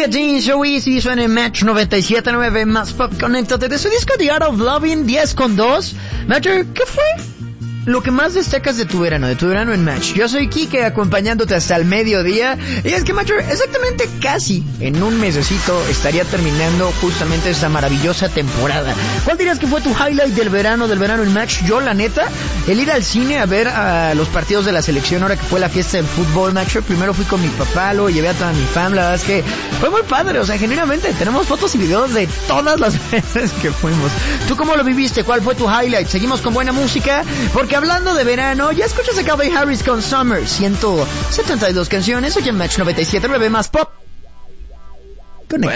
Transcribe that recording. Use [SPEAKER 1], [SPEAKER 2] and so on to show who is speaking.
[SPEAKER 1] Olivia Dean, Joe Easy, suena en Match 97.9 más Pop. Conéctate de su disco The Art of Loving 10.2. Matcher, ¿qué fue lo que más destacas de tu verano en Match? Yo soy Kike, acompañándote hasta el mediodía. Y es que, Matcher, exactamente casi en un mesecito estaría terminando justamente esta maravillosa temporada. ¿Cuál dirías que fue tu highlight del verano en Match? Yo, la neta, el ir al cine a ver a los partidos de la selección ahora que fue la fiesta del fútbol, Matcher. Primero fui con mi papá, luego llevé a toda mi fam. La verdad es que fue muy padre, o sea, genuinamente tenemos fotos y videos de todas las veces que fuimos. ¿Tú cómo lo viviste? ¿Cuál fue tu highlight? Seguimos con buena música, porque hablando de verano, ya escuchas a Calvin Harris con Summer, 172 canciones, hoy en Match 97.9 más Pop. Conecta.